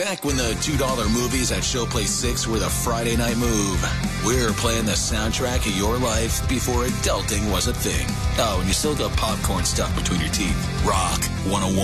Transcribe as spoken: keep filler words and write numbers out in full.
Back when the two dollar movies at Showplace six were the Friday night move, we're playing the soundtrack of your life before adulting was a thing. Oh, and you still got popcorn stuck between your teeth. Rock one oh one.